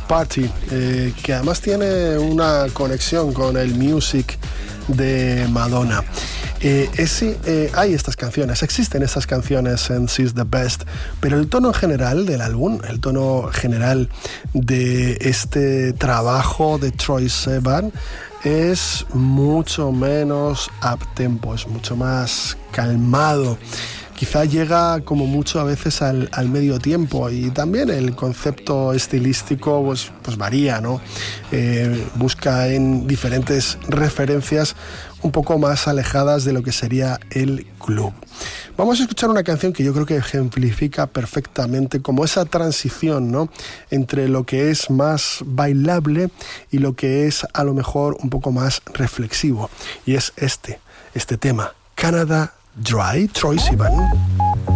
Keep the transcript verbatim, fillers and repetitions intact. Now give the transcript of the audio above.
Party, eh, que además tiene una conexión con el music de Madonna. Eh, es, sí, eh, hay estas canciones, existen estas canciones en She's the Best, pero el tono general del álbum, el tono general de este trabajo de Troye Sivan es mucho menos up-tempo, es mucho más calmado. Quizá llega como mucho a veces al, al medio tiempo, y también el concepto estilístico pues, pues varía, ¿no? Eh, busca en diferentes referencias un poco más alejadas de lo que sería el club. Vamos a escuchar una canción que yo creo que ejemplifica perfectamente como esa transición, ¿no?, entre lo que es más bailable y lo que es a lo mejor un poco más reflexivo, y es este, este tema, Canada Dry, Troye Sivan.